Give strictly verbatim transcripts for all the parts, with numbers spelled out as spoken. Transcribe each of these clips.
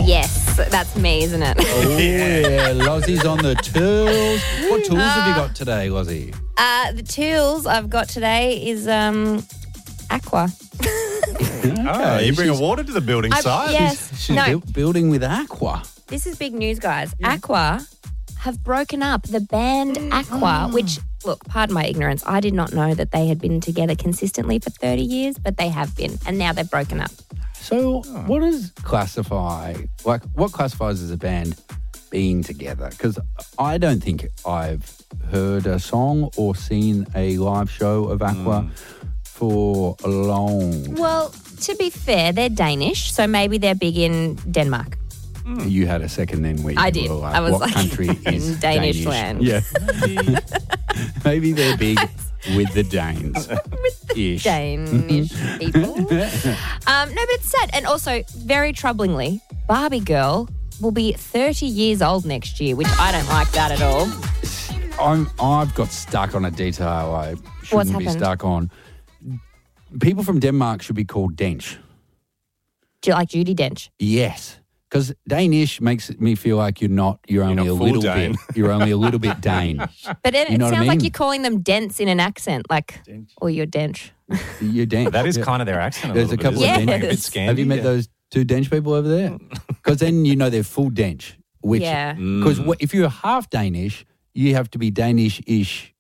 Yes, that's me, isn't it? Oh, yeah. Lozzie's on the tools. What tools have you got today, Lozzie? Uh, the tools I've got today is um, Aqua. Oh, you bring a water to the building I- site? yes. She's No. built- building with Aqua. This is big news, guys. Aqua have broken up. The band Aqua, which, look, pardon my ignorance, I did not know that they had been together consistently for thirty years, but they have been, and now they've broken up. So what does classify, like what classifies as a band being together? Because I don't think I've heard a song or seen a live show of Aqua for a long Well, to be fair, they're Danish, so maybe they're big in Denmark. You had a second then where you I were did. like, I was what like, country in is Danish Danish? land. Yeah. Maybe they're big with the Danes. With the Ish. Danish people. Um, no, but it's sad. And also, very troublingly, Barbie Girl will be thirty years old next year, which I don't like that at all. I'm, I've got stuck on a detail I shouldn't What's be happened? stuck on. People from Denmark should be called Dench. Do you like Judi Dench? Yes. Because Danish makes me feel like you're not, you're only not a full little Dane. bit, you're only a little bit Dane. But it, You it know what I sounds like mean? you're calling them dents in an accent, like, or you're Dench. You're Dane. That is Yeah. kind of their accent a There's a little couple bit. of isn't it? Yes. A bit Scandi, Have you met yeah. those two Dench people over there? Because then you know they're full Dench. Which, Yeah. Because if you're half Danish, you have to be Danish-ish.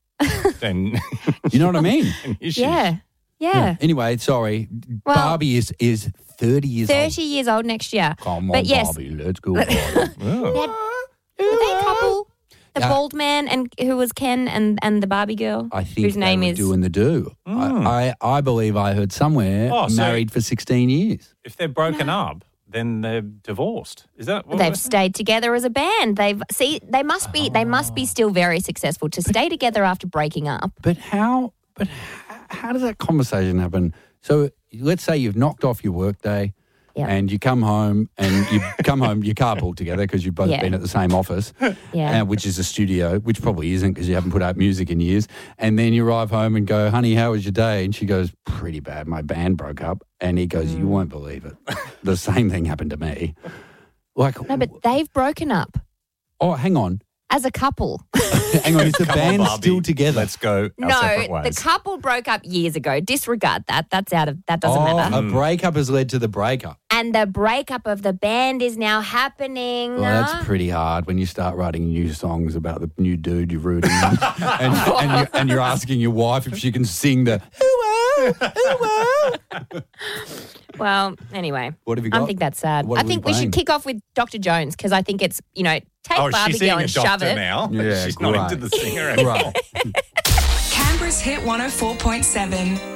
And- You know what I mean? Yeah. Yeah. Anyway, sorry. Well- Barbie is, is thirty years old. thirty years old next year. Come on, But yes. Barbie, let's go. Barbie. Oh. Were they a couple? The Yeah. bald man and who was Ken and, and the Barbie girl? I think whose they name were is doing the do. I, I, I believe I heard somewhere Oh, so- married for sixteen years. If they're broken up, then they're divorced. Is that what They've stayed together as a band. They've see they must be they must be still very successful to stay together after breaking up. But how? But how, how does that conversation happen? So let's say you've knocked off your work day, Yep. and you come home and you come home, you carpool together because you've both Yeah. been at the same office, Yeah. uh, which is a studio, which probably isn't because you haven't put out music in years. And then you arrive home and go, honey, how was your day? And she goes, pretty bad. My band broke up. And he goes, Mm. you won't believe it. The same thing happened to me. Like, No, but they've broken up oh, hang on. as a couple. Hang on, is the Come on, band Barbie. still together? Let's go our No, separate the ways. couple broke up years ago. Disregard that. That's out of that doesn't oh, matter. a breakup has led to the breakup. And the breakup of the band is now happening. Well, that's pretty hard when you start writing new songs about the new dude you're rooting on. and, and, you're, and you're asking your wife if she can sing the ooh-ah, ooh-ah. Well, anyway. What have you I got? think that's sad. What I are we think we, playing? should kick off with Doctor Jones because I think it's, you know, take Oh, Barbie she's Girl seeing a and shove doctor it. now. Yeah, She's not great. into the singer anymore. Right. Canberra's Hit one oh four point seven.